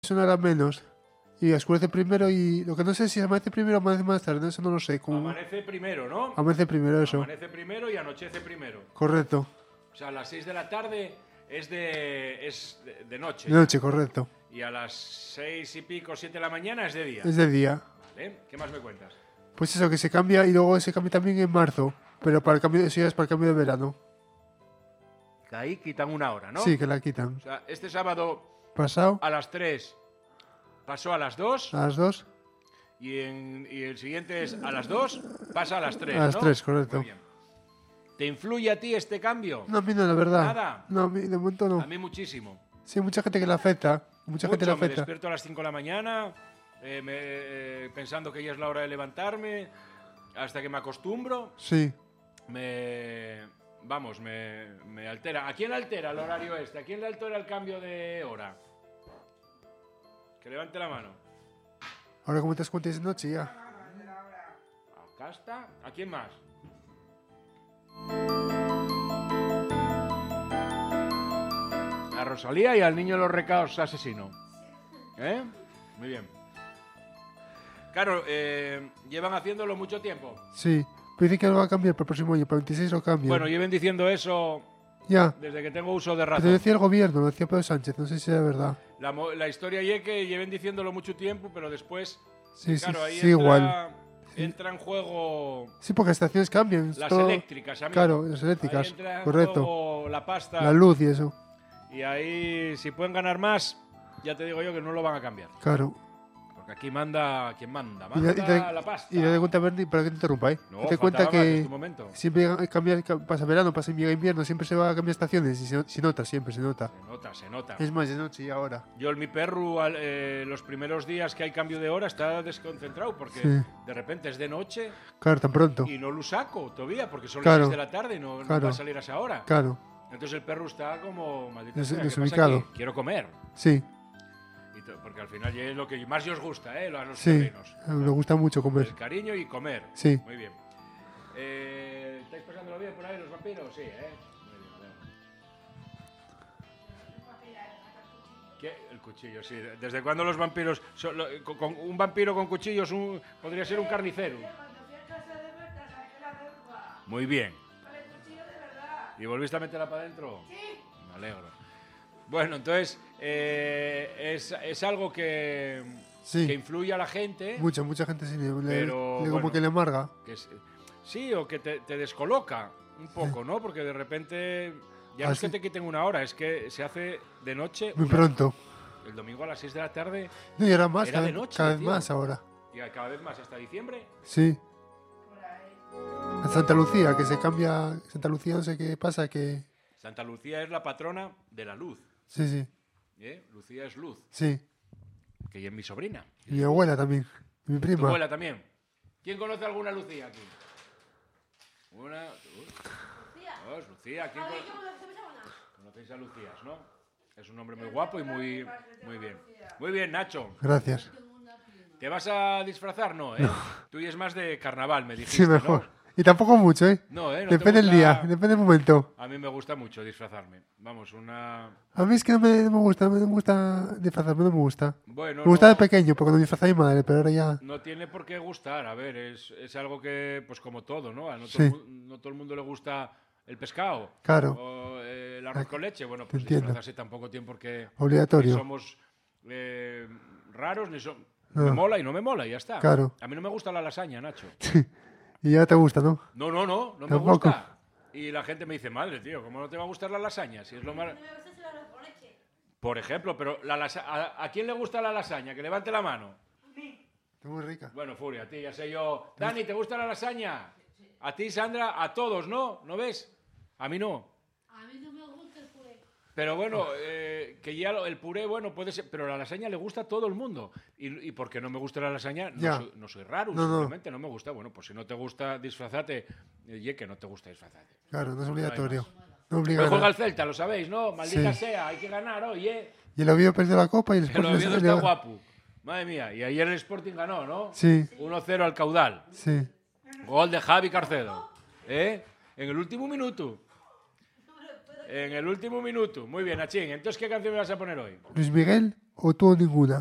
es una hora menos. Y oscurece primero y... Lo que no sé si amanece primero o amanece más tarde, eso no lo sé. Amanece primero, ¿no? Amanece primero, eso. Amanece primero y anochece primero. Correcto. O sea, a las 6 de la tarde es de noche. De noche, correcto. Y a las 6 y pico, 7 de la mañana es de día. Es de día. ¿Vale? ¿Qué más me cuentas? Pues eso, que se cambia y luego se cambia también en marzo. Pero para el cambio, eso ya es para el cambio de verano. Que ahí quitan una hora, ¿no? Sí, que la quitan. O sea, este sábado Pasado a las 3 pasó a las 2 a las 2. y el siguiente es a las 2 pasa a las 3, A las ¿no? 3, correcto. Muy bien. ¿Te influye a ti este cambio? No, a mí no, la verdad. Nada. No, a mí de momento no. A mí muchísimo. Sí, hay mucha gente que le afecta. Mucha gente le Me afecta. despierto a las 5 de la mañana pensando que ya es la hora de levantarme hasta que me acostumbro. Sí. Me altera. ¿A quién le altera el horario este? ¿A quién le altera el cambio de hora? Que levante la mano. Ahora como te das cuenta es de noche ya. Acá está. ¿A quién más? A Rosalía y al niño de los recados asesino. ¿Eh? Muy bien. Claro, llevan haciéndolo mucho tiempo. Sí. Pero dicen que lo va a cambiar para el próximo año. Para el 26 lo cambia. Bueno, lleven diciendo eso ya. desde que tengo uso de Pero razón. lo decía el gobierno, lo decía Pedro Sánchez. No sé si era verdad. La historia es que lleven diciéndolo mucho tiempo, pero después... Sí, claro, sí, ahí sí, igual. Entra en juego... Sí, porque las estaciones cambian. Las todo... eléctricas, amigo. Claro, las eléctricas. Ahí entra en Correcto. juego la pasta. La luz y eso. Y ahí, si pueden ganar más, ya te digo yo que no lo van a cambiar. Claro. Porque aquí manda quien manda. Y Manda la pasta. Y te das cuenta, Bernie, para que te interrumpa, ¿eh? No, te cuenta faltaba más, que es tu momento. siempre cambia, pasa verano, pasa invierno, siempre se va a cambiar estaciones y se nota, siempre se nota. Se nota. Es más de noche y ahora. Yo, mi perro, los primeros días que hay cambio de hora está desconcentrado porque Sí. de repente es de noche. Claro, tan pronto. Y no lo saco todavía porque son Claro. las 6 de la tarde y no va a salir a esa hora. Claro. Entonces el perro está como, maldita sea, ¿qué desubicado. pasa aquí? Quiero comer. Sí. Porque al final es lo que más os gusta, ¿eh? A los Sí. terrenos. Me gusta mucho comer. El cariño y comer. Sí. Muy bien. ¿Estáis pasándolo bien por ahí los vampiros? Sí, ¿eh? Muy bien, ¿Qué? El cuchillo, sí. ¿Desde cuándo los vampiros... con un vampiro con cuchillos podría ser un carnicero? Muy bien. ¿Y volviste a meterla para adentro? Sí. Me alegro. Bueno, entonces, es algo que influye a la gente. Mucha gente sí, pero, como bueno, que le amarga. Sí, o que te descoloca un poco, ¿no? Porque de repente ya no es que te quiten una hora, es que se hace de noche. Muy pronto. El domingo a las 6 de la tarde. No, y ahora más, era de noche, cada vez tío. más ahora. Y cada vez más, hasta diciembre. Sí. A Santa Lucía, que se cambia. Santa Lucía, no sé qué pasa, que. Santa Lucía es la patrona de la luz. Sí, sí. Lucía es luz. Sí. Que ella es mi sobrina. Y mi abuela también. Y mi prima. Tu abuela también. ¿Quién conoce alguna Lucía aquí? Una. Lucía. Dos, Lucía. ¿Quién conocéis a Lucías, no? Es un hombre muy guapo y muy bien. Muy bien, Nacho. Gracias. ¿Te vas a disfrazar? No, ¿eh? No. Tú y es más de carnaval, me dijiste, Sí, mejor. ¿no? Y tampoco mucho, ¿eh? No, ¿eh? No depende del día, depende del momento. A mí me gusta mucho disfrazarme. Vamos, A mí es que no me gusta disfrazarme, no me gusta. Bueno, me gusta de pequeño, porque no me disfrazaba mi madre, pero ahora ya... No tiene por qué gustar, a ver, es algo que, pues como todo, ¿no? No todo el mundo le gusta el pescado. Claro. O el arroz con leche. Bueno, pues Entiendo. disfrazarse tampoco tiene por qué... Obligatorio. Ni somos raros, ni somos... No. Me mola y no me mola, y ya está. Claro. A mí no me gusta la lasaña, Nacho. Y ya te gusta, ¿no? No me gusta. Y la gente me dice, madre, tío, ¿cómo no te va a gustar la lasaña? Si es lo más... Por ejemplo, pero ¿a quién le gusta la lasaña? Que levante la mano. Es muy rica. Bueno, Furia, a ti, ya sé yo. Dani, ¿te gusta la lasaña? A ti, Sandra, a todos, ¿no? ¿No ves? A mí no. A mí no me gusta el puré. Pero bueno, que ya el puré, bueno, puede ser... Pero la lasaña le gusta a todo el mundo. Y porque no me gusta la lasaña, no soy raro, simplemente no me gusta. Bueno, pues si no te gusta disfrazarte, que no te gusta disfrazarte. Claro, no es obligatorio. No obliga. Juega el Celta, lo sabéis, ¿no? Maldita sea, hay que ganar hoy, ¿eh? Y el Oviedo perdió la Copa y el Sporting... El Oviedo está guapo. Madre mía, y ayer el Sporting ganó, ¿no? Sí. 1-0 al Caudal. Sí. Gol de Javi Carcedo. En el último minuto. En el último minuto. Muy bien, Achín. Entonces, ¿qué canción me vas a poner hoy? ¿Luis Miguel o tú o ninguna?